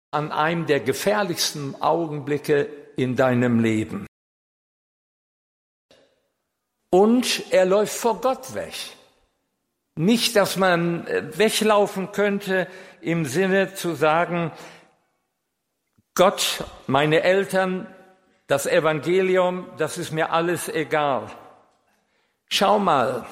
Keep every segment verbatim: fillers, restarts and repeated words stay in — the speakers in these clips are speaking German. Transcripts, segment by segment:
an einem der gefährlichsten Augenblicke in deinem Leben. Und er läuft vor Gott weg. Nicht, dass man weglaufen könnte im Sinne zu sagen, Gott, meine Eltern, das Evangelium, das ist mir alles egal. Schau mal,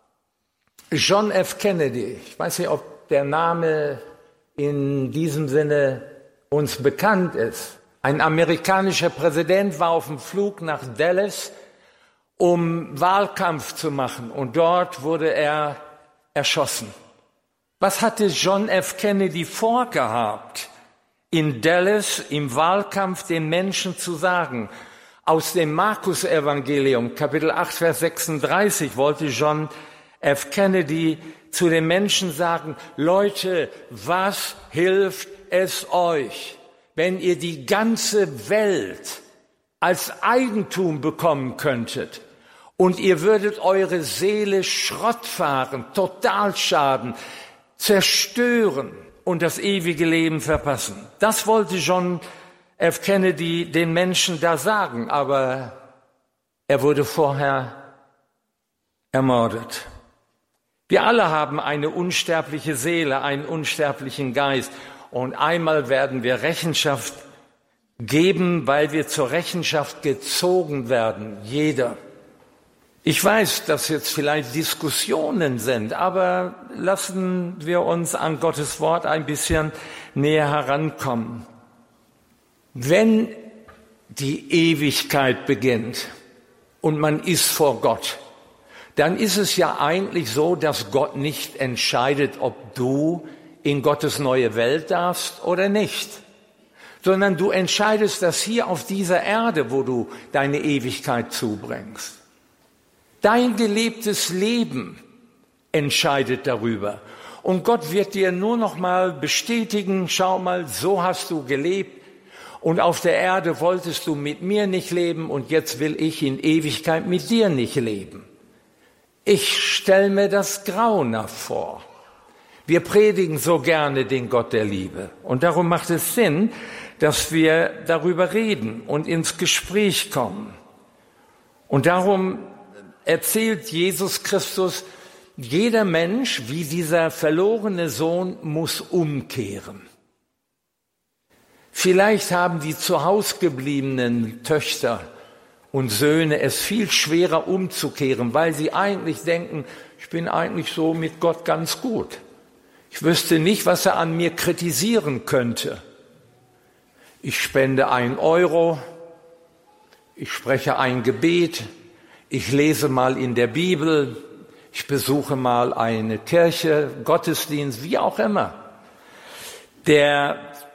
John F. Kennedy, ich weiß nicht, ob der Name in diesem Sinne uns bekannt ist. Ein amerikanischer Präsident war auf dem Flug nach Dallas, um Wahlkampf zu machen, und dort wurde er erschossen. Was hatte John F. Kennedy vorgehabt, in Dallas im Wahlkampf den Menschen zu sagen? Aus dem Markus-Evangelium, Kapitel acht, Vers sechsunddreißig, wollte John F. Kennedy zu den Menschen sagen: Leute, was hilft es euch, wenn ihr die ganze Welt als Eigentum bekommen könntet und ihr würdet eure Seele Schrott fahren, Totalschaden, zerstören und das ewige Leben verpassen? Das wollte John F. Kennedy den Menschen da sagen, aber er wurde vorher ermordet. Wir alle haben eine unsterbliche Seele, einen unsterblichen Geist, und einmal werden wir Rechenschaft geben, weil wir zur Rechenschaft gezogen werden, jeder. Ich weiß, dass jetzt vielleicht Diskussionen sind, aber lassen wir uns an Gottes Wort ein bisschen näher herankommen. Wenn die Ewigkeit beginnt und man ist vor Gott, dann ist es ja eigentlich so, dass Gott nicht entscheidet, ob du in Gottes neue Welt darfst oder nicht, sondern du entscheidest das hier auf dieser Erde, wo du deine Ewigkeit zubringst. Dein gelebtes Leben entscheidet darüber. Und Gott wird dir nur noch mal bestätigen: Schau mal, so hast du gelebt. Und auf der Erde wolltest du mit mir nicht leben, und jetzt will ich in Ewigkeit mit dir nicht leben. Ich stelle mir das grauenhaft vor. Wir predigen so gerne den Gott der Liebe. Und darum macht es Sinn, dass wir darüber reden und ins Gespräch kommen. Und darum erzählt Jesus Christus, jeder Mensch, wie dieser verlorene Sohn, muss umkehren. Vielleicht haben die zu Hause gebliebenen Töchter und Söhne es viel schwerer umzukehren, weil sie eigentlich denken, ich bin eigentlich so mit Gott ganz gut. Ich wüsste nicht, was er an mir kritisieren könnte. Ich spende ein Euro, ich spreche ein Gebet, ich lese mal in der Bibel, ich besuche mal eine Kirche, Gottesdienst, wie auch immer. Der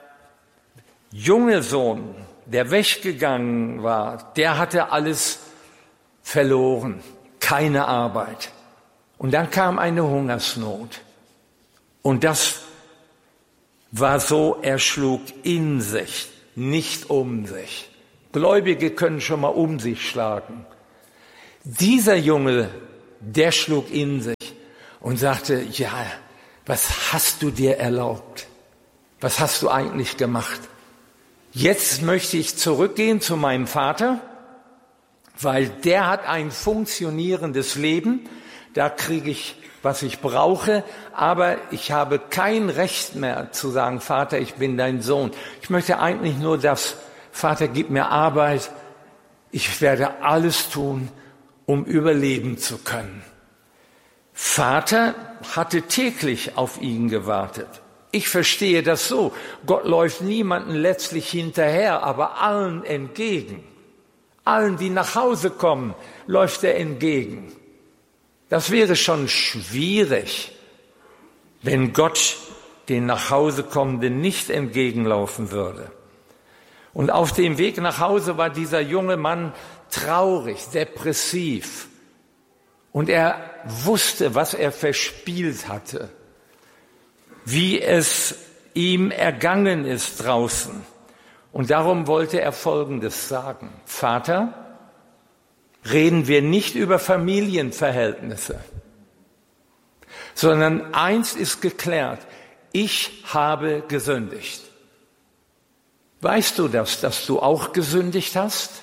junge Sohn, der weggegangen war, der hatte alles verloren, keine Arbeit. Und dann kam eine Hungersnot. Und das war so, er schlug in sich, nicht um sich. Gläubige können schon mal um sich schlagen. Dieser Junge, der schlug in sich und sagte: Ja, was hast du dir erlaubt? Was hast du eigentlich gemacht? Jetzt möchte ich zurückgehen zu meinem Vater, weil der hat ein funktionierendes Leben. Da kriege ich, was ich brauche, aber ich habe kein Recht mehr zu sagen: Vater, ich bin dein Sohn. Ich möchte eigentlich nur das: Vater, gib mir Arbeit. Ich werde alles tun, um überleben zu können. Vater hatte täglich auf ihn gewartet. Ich verstehe das so: Gott läuft niemanden letztlich hinterher, aber allen entgegen. Allen, die nach Hause kommen, läuft er entgegen. Das wäre schon schwierig, wenn Gott den nach Hause kommenden nicht entgegenlaufen würde. Und auf dem Weg nach Hause war dieser junge Mann traurig, depressiv. Und er wusste, was er verspielt hatte, wie es ihm ergangen ist draußen. Und darum wollte er Folgendes sagen: Vater, reden wir nicht über Familienverhältnisse, sondern eins ist geklärt: Ich habe gesündigt. Weißt du das, dass du auch gesündigt hast?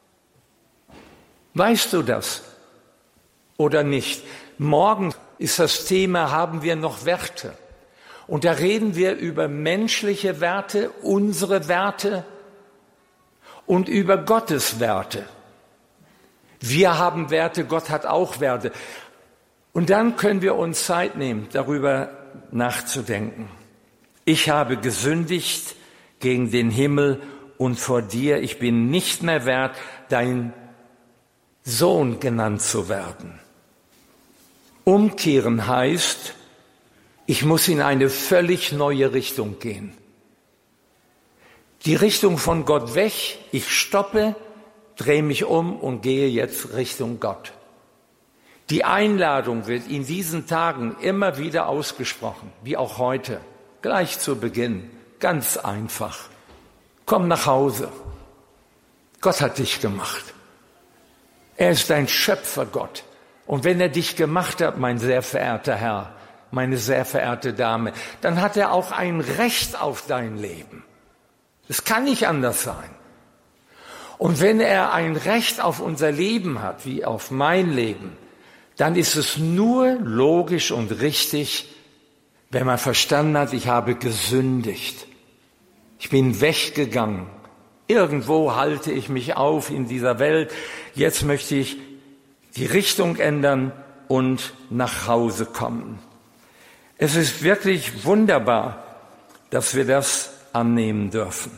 Weißt du das oder nicht? Morgen ist das Thema, haben wir noch Werte? Und da reden wir über menschliche Werte, unsere Werte und über Gottes Werte. Wir haben Werte, Gott hat auch Werte. Und dann können wir uns Zeit nehmen, darüber nachzudenken. Ich habe gesündigt gegen den Himmel und vor dir. Ich bin nicht mehr wert, dein Sohn genannt zu werden. Umkehren heißt, ich muss in eine völlig neue Richtung gehen. Die Richtung von Gott weg, ich stoppe, drehe mich um und gehe jetzt Richtung Gott. Die Einladung wird in diesen Tagen immer wieder ausgesprochen, wie auch heute, gleich zu Beginn, ganz einfach. Komm nach Hause. Gott hat dich gemacht. Er ist dein Schöpfergott. Und wenn er dich gemacht hat, mein sehr verehrter Herr, meine sehr verehrte Dame, dann hat er auch ein Recht auf dein Leben. Es kann nicht anders sein. Und wenn er ein Recht auf unser Leben hat, wie auf mein Leben, dann ist es nur logisch und richtig, wenn man verstanden hat, ich habe gesündigt. Ich bin weggegangen. Irgendwo halte ich mich auf in dieser Welt. Jetzt möchte ich die Richtung ändern und nach Hause kommen. Es ist wirklich wunderbar, dass wir das annehmen dürfen.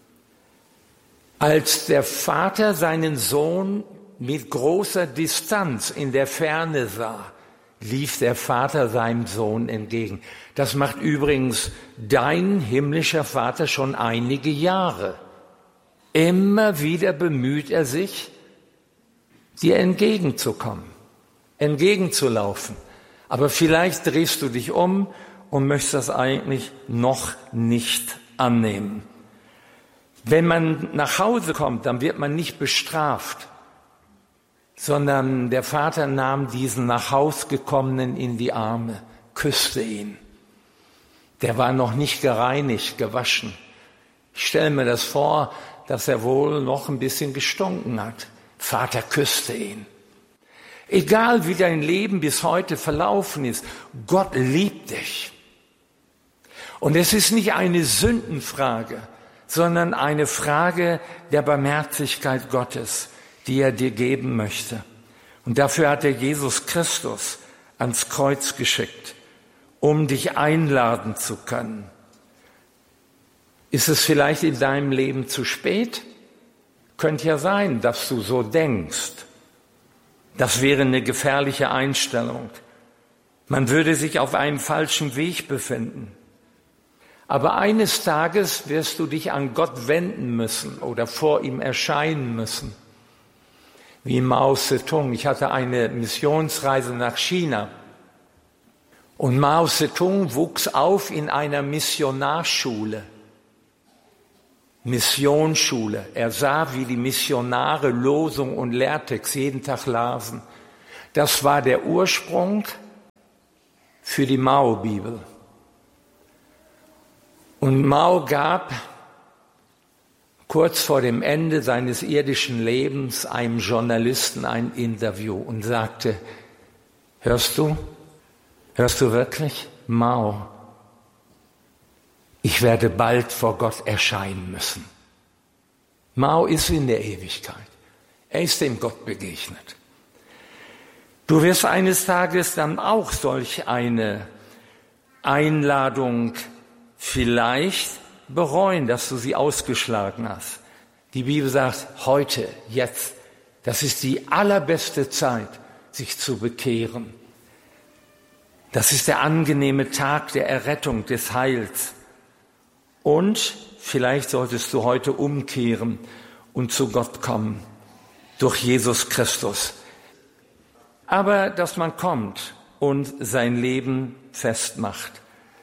Als der Vater seinen Sohn mit großer Distanz in der Ferne sah, lief der Vater seinem Sohn entgegen. Das macht übrigens dein himmlischer Vater schon einige Jahre. Immer wieder bemüht er sich, dir entgegenzukommen, entgegenzulaufen. Aber vielleicht drehst du dich um und möchtest das eigentlich noch nicht annehmen. Wenn man nach Hause kommt, dann wird man nicht bestraft, sondern der Vater nahm diesen nach Haus gekommenen in die Arme, küsste ihn. Der war noch nicht gereinigt, gewaschen. Ich stelle mir das vor, dass er wohl noch ein bisschen gestunken hat. Vater küsste ihn. Egal wie dein Leben bis heute verlaufen ist, Gott liebt dich. Und es ist nicht eine Sündenfrage, sondern eine Frage der Barmherzigkeit Gottes, die er dir geben möchte. Und dafür hat er Jesus Christus ans Kreuz geschickt, um dich einladen zu können. Ist es vielleicht in deinem Leben zu spät? Könnte ja sein, dass du so denkst. Das wäre eine gefährliche Einstellung. Man würde sich auf einem falschen Weg befinden. Aber eines Tages wirst du dich an Gott wenden müssen oder vor ihm erscheinen müssen. Wie Mao Zedong. Ich hatte eine Missionsreise nach China. Und Mao Zedong wuchs auf in einer Missionarschule. Missionsschule. Er sah, wie die Missionare Losung und Lehrtext jeden Tag lasen. Das war der Ursprung für die Mao-Bibel. Und Mao gab kurz vor dem Ende seines irdischen Lebens einem Journalisten ein Interview und sagte, hörst du, hörst du wirklich, Mao? Ich werde bald vor Gott erscheinen müssen. Mao ist in der Ewigkeit. Er ist dem Gott begegnet. Du wirst eines Tages dann auch solch eine Einladung vielleicht bereuen, dass du sie ausgeschlagen hast. Die Bibel sagt, heute, jetzt, das ist die allerbeste Zeit, sich zu bekehren. Das ist der angenehme Tag der Errettung, des Heils. Und vielleicht solltest du heute umkehren und zu Gott kommen, durch Jesus Christus. Aber dass man kommt und sein Leben festmacht.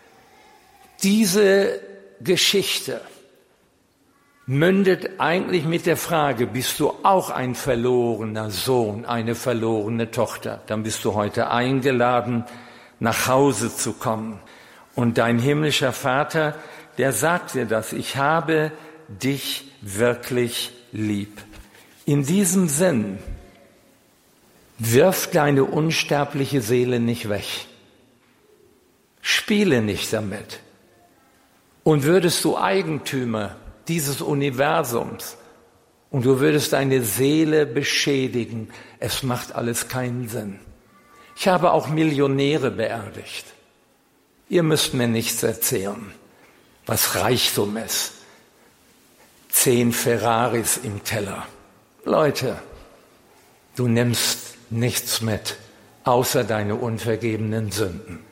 Diese Geschichte mündet eigentlich mit der Frage, bist du auch ein verlorener Sohn, eine verlorene Tochter? Dann bist du heute eingeladen, nach Hause zu kommen. Und dein himmlischer Vater, der sagt dir das, ich habe dich wirklich lieb. In diesem Sinn, wirf deine unsterbliche Seele nicht weg. Spiele nicht damit. Und würdest du Eigentümer dieses Universums und du würdest deine Seele beschädigen, es macht alles keinen Sinn. Ich habe auch Millionäre beerdigt. Ihr müsst mir nichts erzählen, was Reichtum ist. Zehn Ferraris im Keller. Leute, du nimmst nichts mit, außer deine unvergebenen Sünden.